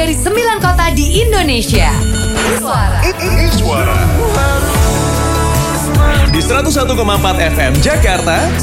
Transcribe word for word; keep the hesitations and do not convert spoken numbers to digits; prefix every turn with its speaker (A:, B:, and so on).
A: dari sembilan kota di Indonesia. Iswara.
B: Iswara. Di seratus satu koma empat F M Jakarta,